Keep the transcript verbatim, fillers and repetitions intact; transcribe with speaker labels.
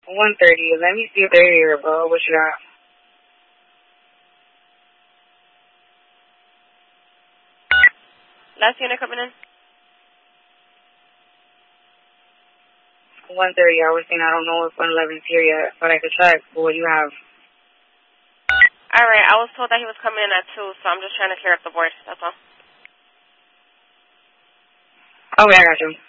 Speaker 1: one thirty. Let me see if they're here, bro. What you got?
Speaker 2: Last unit coming in.
Speaker 1: one thirty. I was saying I don't know if one eleven's here yet, but I could check. What do you have?
Speaker 2: All right. I was told that he was coming in at two, so I'm just trying to clear up the board. That's all.
Speaker 1: Okay, I got you.